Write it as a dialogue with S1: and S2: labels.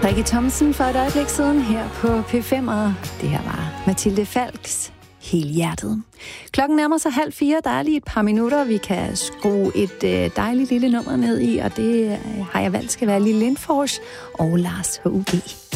S1: Rikke Thomsen for et øjeblik siden her på P5, og det her var Mathilde Falks Helhjertet. Klokken nærmer sig 3:30. Der er lige et par minutter, vi kan skrue et dejligt lille nummer ned i, og det har jeg valgt skal være Lille Lindfors og Lars H.U.G.